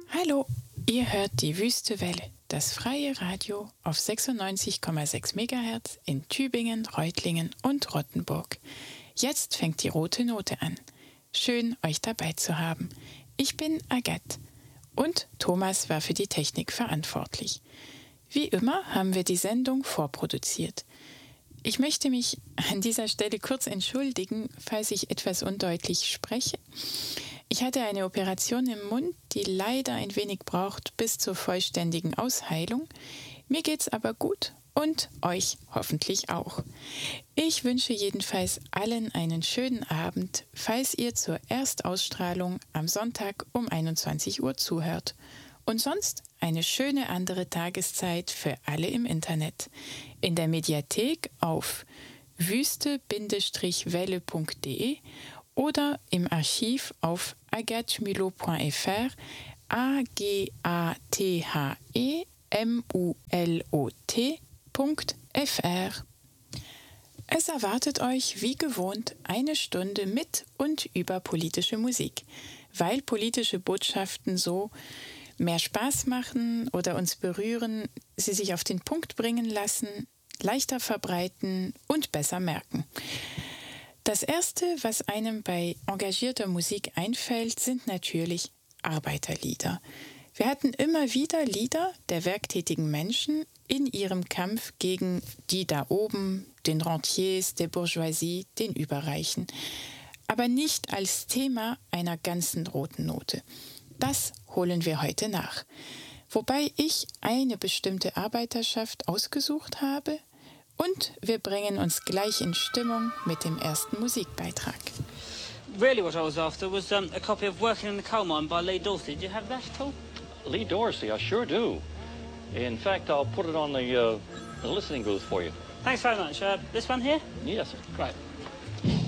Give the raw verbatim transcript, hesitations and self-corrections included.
Hallo, ihr hört die Wüste Welle, das freie Radio auf sechsundneunzig Komma sechs Megahertz in Tübingen, Reutlingen und Rottenburg. Jetzt fängt die rote Note an. Schön, euch dabei zu haben. Ich bin Agathe und Thomas war für die Technik verantwortlich. Wie immer haben wir die Sendung vorproduziert. Ich möchte mich an dieser Stelle kurz entschuldigen, falls ich etwas undeutlich spreche. Ich hatte eine Operation im Mund, die leider ein wenig braucht bis zur vollständigen Ausheilung. Mir geht's aber gut und euch hoffentlich auch. Ich wünsche jedenfalls allen einen schönen Abend, falls ihr zur Erstausstrahlung am Sonntag um einundzwanzig Uhr zuhört. Und sonst eine schöne andere Tageszeit für alle im Internet. In der Mediathek auf wüste Welle punkt de oder im Archiv auf agathemulot punkt f r, a g a t h e m u l o t punkt f r. Es erwartet euch wie gewohnt eine Stunde mit und über politische Musik, weil politische Botschaften so mehr Spaß machen oder uns berühren, sie sich auf den Punkt bringen lassen, leichter verbreiten und besser merken. Das Erste, was einem bei engagierter Musik einfällt, sind natürlich Arbeiterlieder. Wir hatten immer wieder Lieder der werktätigen Menschen in ihrem Kampf gegen die da oben, den Rentiers, der Bourgeoisie, den Überreichen. Aber nicht als Thema einer ganzen roten Note. Das holen wir heute nach. Wobei ich eine bestimmte Arbeiterschaft ausgesucht habe und wir bringen uns gleich in Stimmung mit dem ersten Musikbeitrag. Really what I was after was um, a copy of Working in the Coal Mine by Lee Dorsey. Do you have that at all? Lee Dorsey, I sure do. In fact, I'll put it on the, uh, the listening booth for you. Thanks very much. Uh, this one here? Yes. Great.